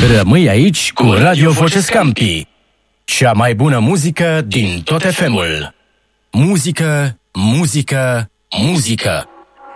Rămâi aici cu Radio Voce Scampi, cea mai bună muzică din tot FM-ul. Muzică, muzică, muzică.